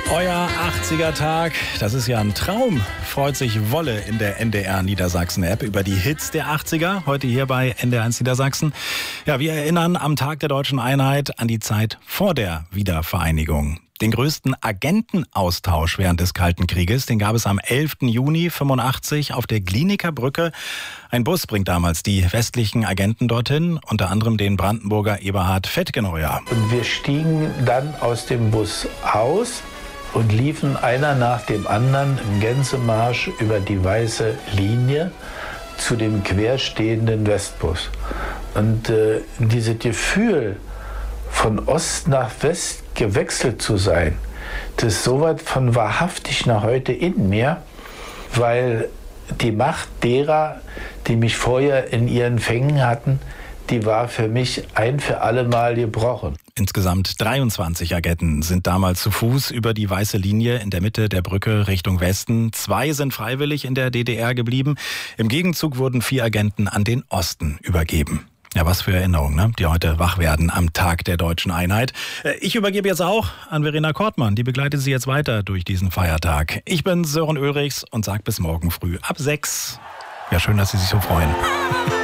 Euer 80er-Tag, das ist ja ein Traum, freut sich Wolle in der NDR Niedersachsen-App über die Hits der 80er, heute hier bei NDR1 Niedersachsen. Ja, wir erinnern am Tag der Deutschen Einheit an die Zeit vor der Wiedervereinigung. Den größten Agentenaustausch während des Kalten Krieges, den gab es am 11. Juni 1985 auf der Glienicke Brücke. Ein Bus bringt damals die westlichen Agenten dorthin, unter anderem den Brandenburger Eberhard Fettgeneuer. Und wir stiegen dann aus dem Bus aus und liefen einer nach dem anderen im Gänsemarsch über die weiße Linie zu dem querstehenden Westbus. Und dieses Gefühl, von Ost nach West gewechselt zu sein, das ist so weit von wahrhaftig nach heute in mir, weil die Macht derer, die mich vorher in ihren Fängen hatten, die war für mich ein für alle Mal gebrochen. Insgesamt 23 Agenten sind damals zu Fuß über die weiße Linie in der Mitte der Brücke Richtung Westen. 2 sind freiwillig in der DDR geblieben. Im Gegenzug wurden 4 Agenten an den Osten übergeben. Ja, was für Erinnerungen, ne? Die heute wach werden am Tag der Deutschen Einheit. Ich übergebe jetzt auch an Verena Kortmann. Die begleitet Sie jetzt weiter durch diesen Feiertag. Ich bin Sören Ulrichs und sage bis morgen früh ab 6. Ja, schön, dass Sie sich so freuen.